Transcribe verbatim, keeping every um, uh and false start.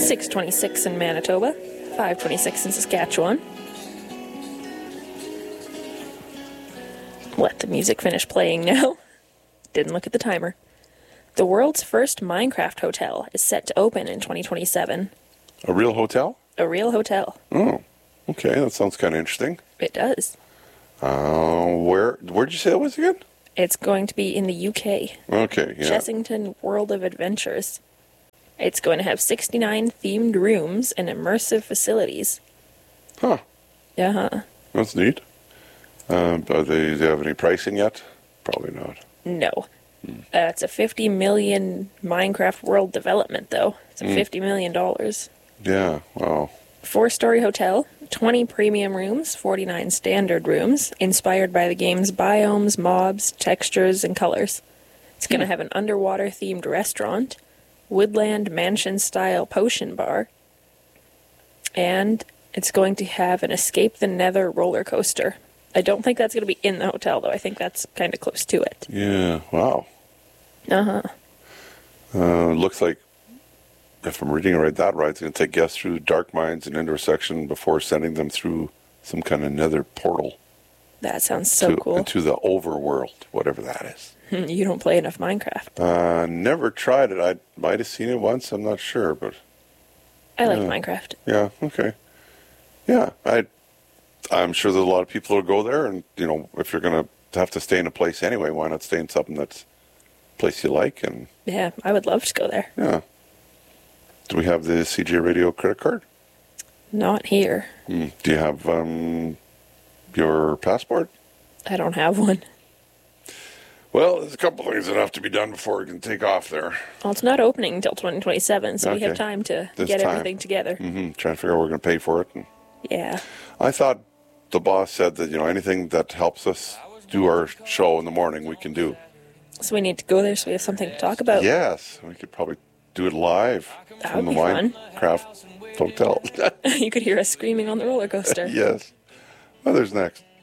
six twenty-six in Manitoba, five twenty-six in Saskatchewan. Let the music finish playing now. Didn't look at the timer. The world's first Minecraft hotel is set to open in twenty twenty-seven. A real hotel? A real hotel. Oh, okay. That sounds kind of interesting. It does. Uh, where, where'd you say it was again? It's going to be in the U K. Okay, yeah. Chessington World of Adventures. It's going to have sixty-nine themed rooms and immersive facilities. Huh. Uh-huh. That's neat. Um, are they, do they have any pricing yet? Probably not. No. Mm. Uh, it's a fifty million Minecraft world development, though. It's a mm. fifty million dollars. Yeah, wow. Four-story hotel, twenty premium rooms, forty-nine standard rooms, inspired by the game's biomes, mobs, textures, and colors. It's going to mm. have an underwater-themed restaurant, woodland mansion-style potion bar, and it's going to have an Escape the Nether roller coaster. I don't think that's going to be in the hotel, though. I think that's kind of close to it. Yeah, wow. Uh-huh. Uh, looks like, if I'm reading it right, that right, it's going to take guests through dark mines and intersection before sending them through some kind of nether portal. That sounds so to, cool. Into the overworld, whatever that is. You don't play enough Minecraft. Uh, never tried it. I might have seen it once. I'm not sure, but... I like uh, Minecraft. Yeah, okay. Yeah, I... I'm sure there's a lot of people who go there, and, you know, if you're going to have to stay in a place anyway, why not stay in something that's a place you like? And yeah, I would love to go there. Yeah. Do we have the C J Radio credit card? Not here. Mm. Do you have um, your passport? I don't have one. Well, there's a couple things that have to be done before we can take off there. Well, it's not opening until twenty twenty-seven, so okay. we have time to this get time. everything together. Mm-hmm. Trying to figure out we're going to pay for it. And yeah. I thought the boss said that, you know, anything that helps us do our show in the morning, we can do. So we need to go there so we have something to talk about. Yes. We could probably do it live that from would the be fun. Minecraft Hotel. You could hear us screaming on the roller coaster. Yes. Weather's next.